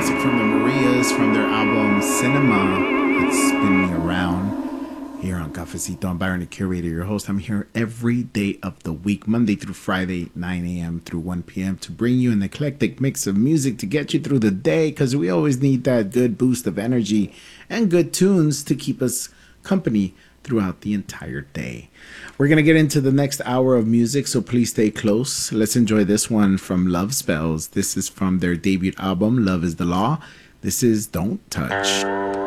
classic from the Marias from their album Cinema. It's Spin Me Around. Here on Cafecito, I'm Byron, the curator, your host. I'm here every day of the week, Monday through Friday, 9 a.m. through 1 p.m. to bring you an eclectic mix of music to get you through the day, because we always need that good boost of energy and good tunes to keep us company throughout the entire day. We're going to get into the next hour of music, so please stay close. Let's enjoy this one from Love Spells. This is from their debut album, Love is the Law. This is Don't Touch.